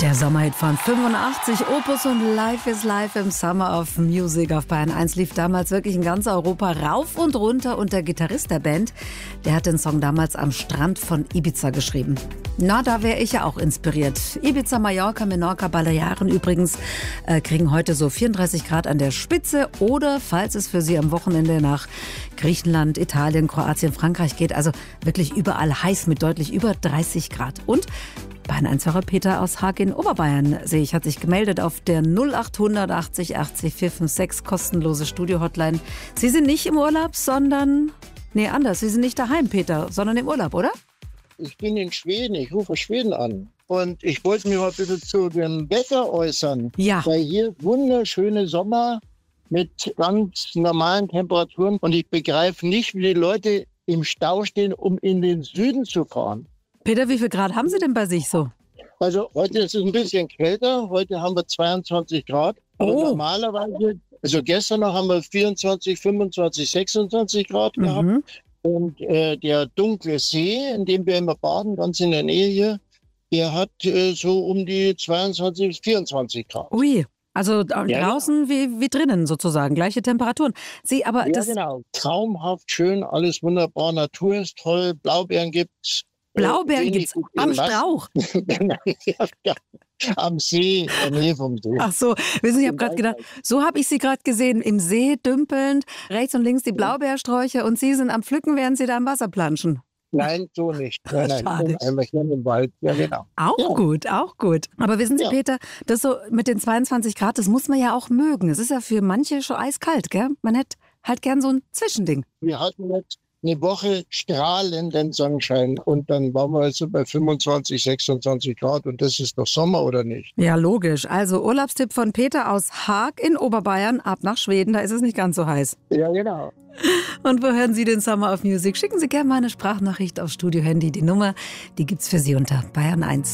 Der Sommerhit von 85, Opus und Life is Life im Summer of Music auf Bayern 1 lief damals wirklich in ganz Europa rauf und runter und der Gitarrist der Band, der hat den Song damals am Strand von Ibiza geschrieben. Na, da wäre ich ja auch inspiriert. Ibiza, Mallorca, Menorca, Balearen übrigens kriegen heute so 34 Grad an der Spitze oder falls es für Sie am Wochenende nach Griechenland, Italien, Kroatien, Frankreich geht, also wirklich überall heiß mit deutlich über 30 Grad. Und Bayern 1-Fahrer Peter aus Haag in Oberbayern, sehe ich, hat sich gemeldet auf der 0800 80 80 456 kostenlose Studio-Hotline. Sie sind nicht im Urlaub, sondern, nee, anders. Sie sind nicht daheim, Peter, sondern im Urlaub, oder? Ich bin in Schweden, ich rufe Schweden an. Und ich wollte mich mal bitte zu dem Wetter äußern. Ja. Weil hier wunderschöne Sommer mit ganz normalen Temperaturen. Und ich begreife nicht, wie die Leute im Stau stehen, um in den Süden zu fahren. Peter, wie viel Grad haben Sie denn bei sich so? Also heute ist es ein bisschen kälter. Heute haben wir 22 Grad. Aber normalerweise, also gestern noch haben wir 24, 25, 26 Grad gehabt. Und der dunkle See, in dem wir immer baden, ganz in der Nähe hier, der hat so um die 22 bis 24 Grad. Ui, also draußen wie drinnen sozusagen, gleiche Temperaturen. Sie, aber ja, genau. Traumhaft schön, alles wunderbar, Natur ist toll, Blaubeeren gibt's. Blaubeeren gibt's am Strauch. Ja, am See, in der Nähe vom See. Ach so, wissen Sie, ich habe gerade gedacht, so habe ich Sie gerade gesehen, im See dümpelnd, rechts und links die Blaubeersträucher und Sie sind am Pflücken, während Sie da im Wasser planschen. Nein, so nicht. Nein, Schade. Einmal hier im Wald. Ja, genau. Auch gut, auch gut. Aber wissen Sie, Peter, das so mit den 22 Grad, das muss man ja auch mögen. Es ist ja für manche schon eiskalt, gell? Man hätte halt gern so ein Zwischending. Wir hatten jetzt eine Woche strahlenden Sonnenschein und dann waren wir jetzt so bei 25, 26 Grad und das ist doch Sommer, oder nicht? Ja, logisch. Also Urlaubstipp von Peter aus Haag in Oberbayern, ab nach Schweden, da ist es nicht ganz so heiß. Ja, genau. Und wo hören Sie den Summer of Music? Schicken Sie gerne mal eine Sprachnachricht aufs Studio-Handy. Die Nummer, die gibt's für Sie unter Bayern 1.